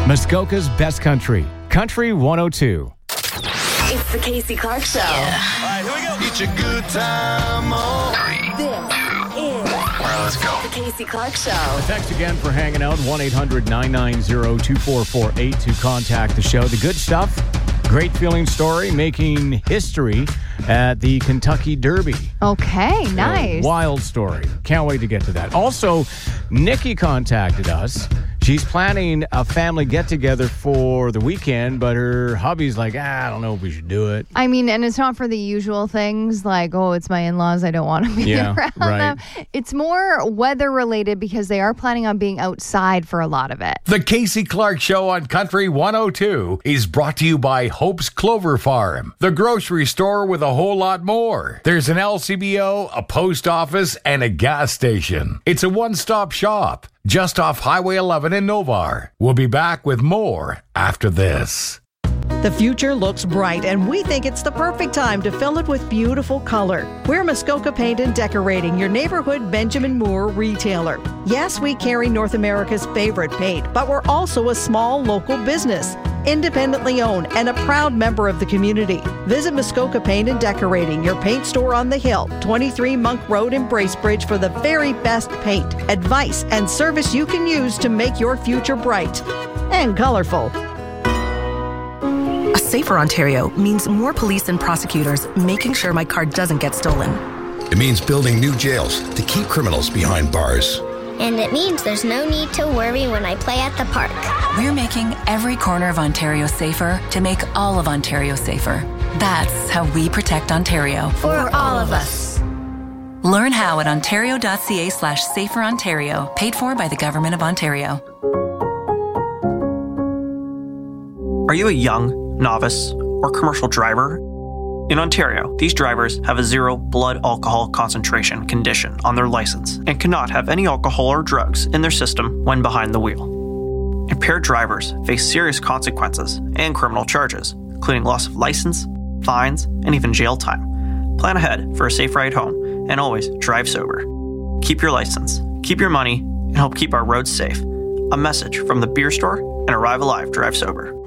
Muskoka's best country, Country 102. It's the Casey Clark Show. Yeah. All right, here we go. It's a good time. This is the Casey Clark Show. Thanks again for hanging out. 1-800-990-2448 to contact the show. The good stuff, great feeling story, making history at the Kentucky Derby. Okay, nice. Wild story. Can't wait to get to that. Also, Nikki contacted us. She's planning a family get-together for the weekend, but her hubby's like, I don't know if we should do it. I mean, and it's not for the usual things like, oh, it's my in-laws, I don't want to be around them. It's more weather-related because they are planning on being outside for a lot of it. The Casey Clark Show on Country 102 is brought to you by Hope's Clover Farm, the grocery store with a whole lot more. There's an LCBO, a post office, and a gas station. It's a one-stop shop just off Highway 11 in Novar. We'll be back with more after this. The future looks bright, and we think it's the perfect time to fill it with beautiful color. We're Muskoka Paint and Decorating, your neighborhood Benjamin Moore retailer. Yes, we carry North America's favorite paint, but we're also a small local business, independently owned and a proud member of the community. Visit Muskoka Paint and Decorating, your paint store on the hill, 23 Monk Road in Bracebridge, for the very best paint, advice, and service you can use to make your future bright and colorful. A safer Ontario means more police and prosecutors making sure my car doesn't get stolen. It means building new jails to keep criminals behind bars. And it means there's no need to worry when I play at the park. We're making every corner of Ontario safer to make all of Ontario safer. That's how we protect Ontario. For all of us. Learn how at ontario.ca/saferontario, paid for by the Government of Ontario. Are you a young, novice, or commercial driver? In Ontario, these drivers have a 0 blood alcohol concentration condition on their license and cannot have any alcohol or drugs in their system when behind the wheel. Impaired drivers face serious consequences and criminal charges, including loss of license, fines, and even jail time. Plan ahead for a safe ride home and always drive sober. Keep your license, keep your money, and help keep our roads safe. A message from the Beer Store and Arrive Alive Drive Sober.